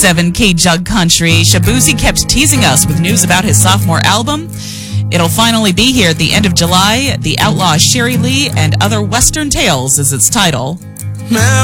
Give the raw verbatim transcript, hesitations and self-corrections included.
seven K Jug Country. Shaboozey kept teasing us with news about his sophomore album. It'll finally be here at the end of July. The Outlaw Sherry Lee and Other Western Tales is its title.